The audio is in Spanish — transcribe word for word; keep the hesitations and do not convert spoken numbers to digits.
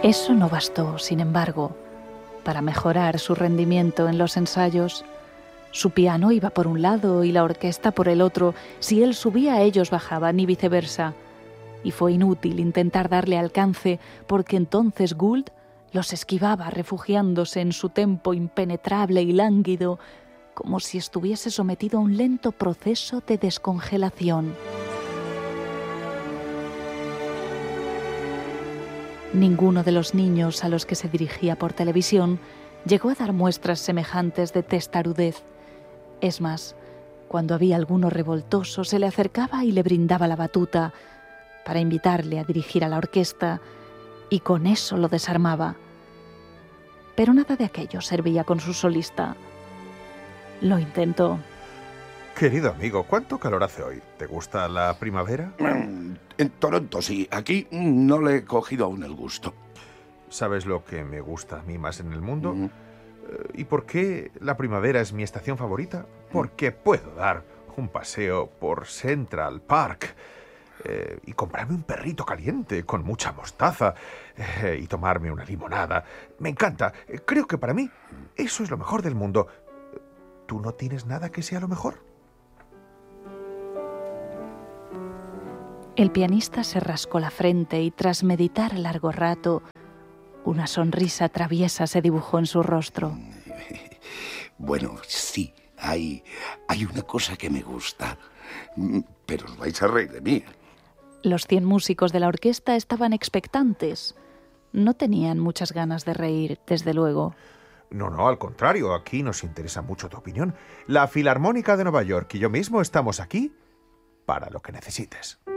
Eso no bastó, sin embargo, para mejorar su rendimiento en los ensayos. Su piano iba por un lado y la orquesta por el otro. Si él subía, ellos bajaban y viceversa. Y fue inútil intentar darle alcance, porque entonces Gould los esquivaba, refugiándose en su tempo impenetrable y lánguido, como si estuviese sometido a un lento proceso de descongelación. Ninguno de los niños a los que se dirigía por televisión llegó a dar muestras semejantes de testarudez. Es más, cuando había alguno revoltoso, se le acercaba y le brindaba la batuta para invitarle a dirigir a la orquesta, y con eso lo desarmaba. Pero nada de aquello servía con su solista. Lo intentó. Querido amigo, ¿cuánto calor hace hoy? ¿Te gusta la primavera? En Toronto sí, aquí no le he cogido aún el gusto. ¿Sabes lo que me gusta a mí más en el mundo? Mm. ¿Y por qué la primavera es mi estación favorita? Porque puedo dar un paseo por Central Park eh, y comprarme un perrito caliente con mucha mostaza eh, y tomarme una limonada. Me encanta. Creo que para mí eso es lo mejor del mundo. ¿Tú no tienes nada que sea lo mejor? El pianista se rascó la frente y, tras meditar largo rato, una sonrisa traviesa se dibujó en su rostro. Bueno, sí, hay, hay una cosa que me gusta, pero os vais a reír de mí. Los cien músicos de la orquesta estaban expectantes. No tenían muchas ganas de reír, desde luego. No, no, al contrario, aquí nos interesa mucho tu opinión. La Filarmónica de Nueva York y yo mismo estamos aquí para lo que necesites.